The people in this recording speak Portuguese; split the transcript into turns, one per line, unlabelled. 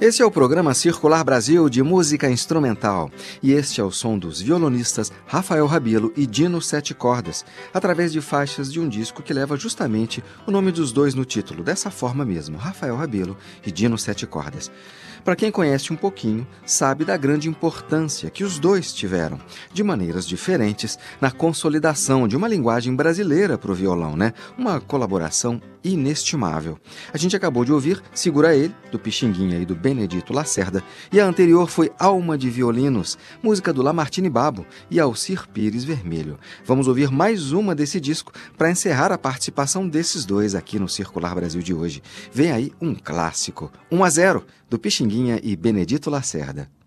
Esse é o programa Circular Brasil de música instrumental e este é o som dos violonistas Rafael Rabelo e Dino Sete Cordas, através de faixas de um disco que leva justamente o nome dos dois no título, dessa forma mesmo, Rafael Rabelo e Dino Sete Cordas. Para quem conhece um pouquinho, sabe da grande importância que os dois tiveram, de maneiras diferentes, na consolidação de uma linguagem brasileira para o violão, né? Uma colaboração inestimável. A gente acabou de ouvir Segura Ele, do Pixinguinha e do Benedito Lacerda, e a anterior foi Alma de Violinos, música do Lamartine Babo e Alcir Pires Vermelho. Vamos ouvir mais uma desse disco para encerrar a participação desses dois aqui no Circular Brasil de hoje. Vem aí um clássico, 1-0, do Pixinguinha e Benedito Lacerda.